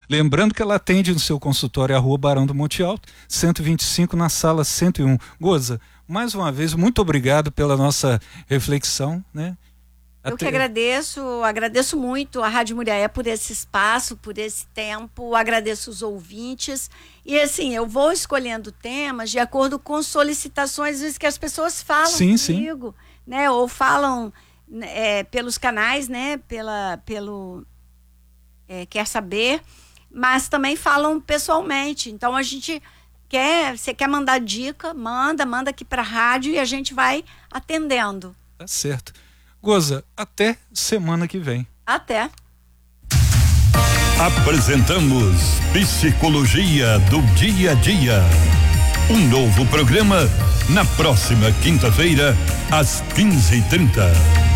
Lembrando que ela atende no seu consultório à Rua Barão do Monte Alto, 125, na sala 101. Goza, mais uma vez, muito obrigado pela nossa reflexão, né? Eu que agradeço muito a Rádio Muriaé por esse espaço, por esse tempo, agradeço os ouvintes. E assim, eu vou escolhendo temas de acordo com solicitações às vezes, que as pessoas falam comigo, né? Ou falam pelos canais, né? Pelo Quer Saber, mas também falam pessoalmente. Então você quer mandar dica, manda aqui para a rádio e a gente vai atendendo. Tá certo. Goza, até semana que vem. Até. Apresentamos Psicologia do Dia a Dia. Um novo programa na próxima quinta-feira, às 15h30.